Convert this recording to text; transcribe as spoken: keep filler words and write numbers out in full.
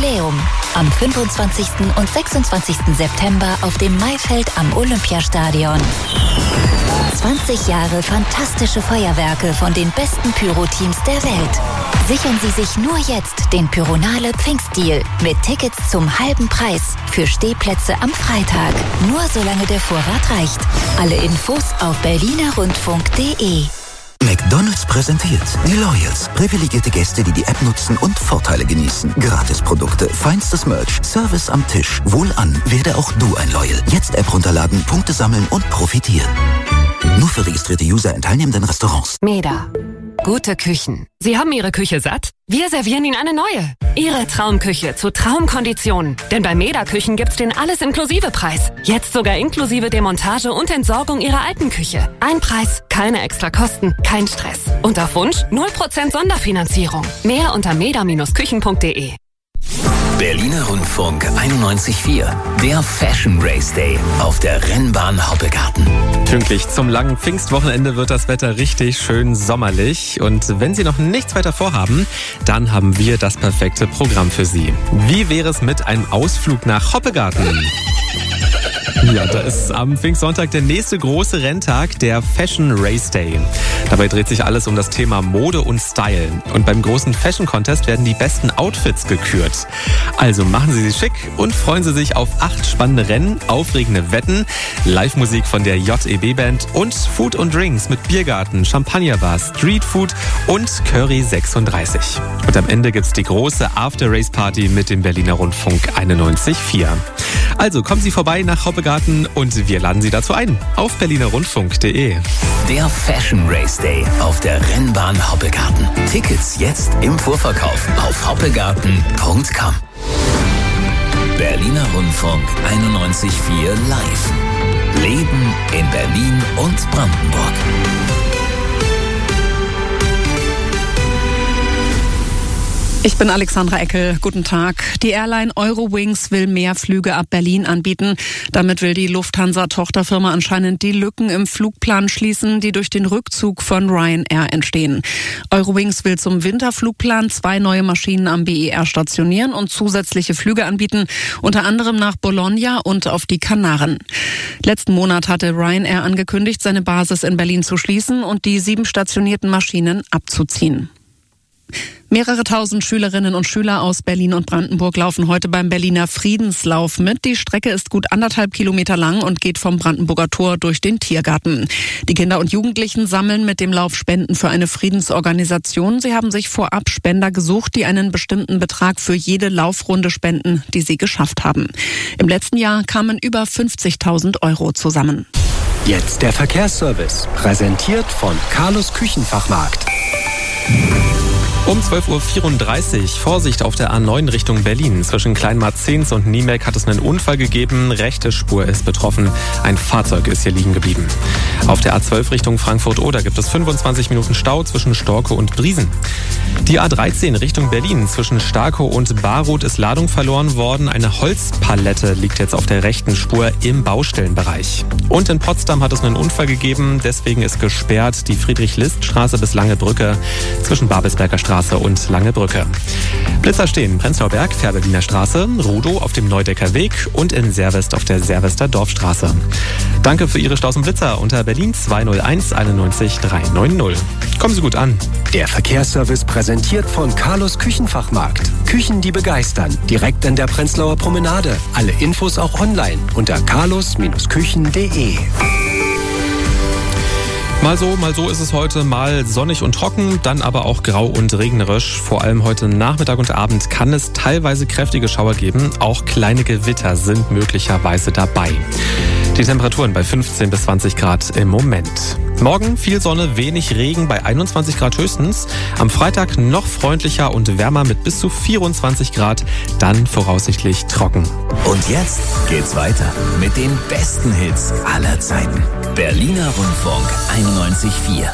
Jubiläum. Am fünfundzwanzigsten und sechsundzwanzigsten September auf dem Maifeld am Olympiastadion. zwanzig Jahre fantastische Feuerwerke von den besten Pyro-Teams der Welt. Sichern Sie sich nur jetzt den Pyronale Pfingstdeal mit Tickets zum halben Preis für Stehplätze am Freitag. Nur solange der Vorrat reicht. Alle Infos auf berliner rundfunk punkt de. McDonald's präsentiert die Loyals. Privilegierte Gäste, die die App nutzen und Vorteile genießen. Gratisprodukte, feinstes Merch, Service am Tisch. Wohlan, werde auch du ein Loyal. Jetzt App runterladen, Punkte sammeln und profitieren. Nur für registrierte User in teilnehmenden Restaurants. Meda. Gute Küchen. Sie haben Ihre Küche satt? Wir servieren Ihnen eine neue. Ihre Traumküche zu Traumkonditionen. Denn bei Meda Küchen gibt's den Alles-Inklusive-Preis. Jetzt sogar inklusive Demontage und Entsorgung Ihrer alten Küche. Ein Preis, keine extra Kosten, kein Stress. Und auf Wunsch null Prozent Sonderfinanzierung. Mehr unter meda Bindestrich küchen punkt de. Berliner Rundfunk einundneunzig Komma vier. Der Fashion Race Day auf der Rennbahn Hoppegarten. Pünktlich zum langen Pfingstwochenende wird das Wetter richtig schön sommerlich. Und wenn Sie noch nichts weiter vorhaben, dann haben wir das perfekte Programm für Sie. Wie wäre es mit einem Ausflug nach Hoppegarten? Ja, da ist am Pfingstsonntag der nächste große Renntag, der Fashion Race Day. Dabei dreht sich alles um das Thema Mode und Style. Und beim großen Fashion Contest werden die besten Outfits gekürt. Also machen Sie sich schick und freuen Sie sich auf acht spannende Rennen, aufregende Wetten, Live-Musik von der J E B-Band und Food und Drinks mit Biergarten, Champagnerbar, Streetfood und Curry sechsunddreißig. Und am Ende gibt's die große After-Race-Party mit dem Berliner Rundfunk einundneunzig Komma vier. Also kommen Sie vorbei nach Hoppegarten und wir laden Sie dazu ein auf berliner rundfunk punkt de. Der Fashion Race Day auf der Rennbahn Hoppegarten. Tickets jetzt im Vorverkauf auf hoppegarten punkt com. Berliner Rundfunk einundneunzig Komma vier live. Leben in Berlin und Brandenburg. Ich bin Alexandra Eckel. Guten Tag. Die Airline Eurowings will mehr Flüge ab Berlin anbieten. Damit will die Lufthansa-Tochterfirma anscheinend die Lücken im Flugplan schließen, die durch den Rückzug von Ryanair entstehen. Eurowings will zum Winterflugplan zwei neue Maschinen am B E R stationieren und zusätzliche Flüge anbieten, unter anderem nach Bologna und auf die Kanaren. Letzten Monat hatte Ryanair angekündigt, seine Basis in Berlin zu schließen und die sieben stationierten Maschinen abzuziehen. Mehrere tausend Schülerinnen und Schüler aus Berlin und Brandenburg laufen heute beim Berliner Friedenslauf mit. Die Strecke ist gut anderthalb Kilometer lang und geht vom Brandenburger Tor durch den Tiergarten. Die Kinder und Jugendlichen sammeln mit dem Lauf Spenden für eine Friedensorganisation. Sie haben sich vorab Spender gesucht, die einen bestimmten Betrag für jede Laufrunde spenden, die sie geschafft haben. Im letzten Jahr kamen über fünfzigtausend Euro zusammen. Jetzt der Verkehrsservice, präsentiert von Carlos Küchenfachmarkt. Um zwölf Uhr vierunddreißig, Vorsicht auf der A neun Richtung Berlin. Zwischen Kleinmarzens und Niemek hat es einen Unfall gegeben. Rechte Spur ist betroffen. Ein Fahrzeug ist hier liegen geblieben. Auf der A zwölf Richtung Frankfurt-Oder gibt es fünfundzwanzig Minuten Stau zwischen Storkow und Briesen. Die A dreizehn Richtung Berlin. Zwischen Starkow und Baruth ist Ladung verloren worden. Eine Holzpalette liegt jetzt auf der rechten Spur im Baustellenbereich. Und in Potsdam hat es einen Unfall gegeben. Deswegen ist gesperrt die Friedrich-List-Straße bis Lange Brücke zwischen Babelsberger Straße und Lange Brücke. Blitzer stehen Prenzlauer Berg, Fährberliner Straße, Rudow auf dem Neudecker Weg und in Servest auf der Servester Dorfstraße. Danke für Ihre Staus und Blitzer unter Berlin zwei null eins einundneunzig drei neun null. Kommen Sie gut an. Der Verkehrsservice präsentiert von Carlos Küchenfachmarkt. Küchen, die begeistern. Direkt an der Prenzlauer Promenade. Alle Infos auch online unter carlos Küchen punkt de. Mal so, mal so ist es heute, mal sonnig und trocken, dann aber auch grau und regnerisch. Vor allem heute Nachmittag und Abend kann es teilweise kräftige Schauer geben. Auch kleine Gewitter sind möglicherweise dabei. Die Temperaturen bei fünfzehn bis zwanzig Grad im Moment. Morgen viel Sonne, wenig Regen bei einundzwanzig Grad höchstens. Am Freitag noch freundlicher und wärmer mit bis zu vierundzwanzig Grad. Dann voraussichtlich trocken. Und jetzt geht's weiter mit den besten Hits aller Zeiten. Berliner Rundfunk einundneunzig Komma vier.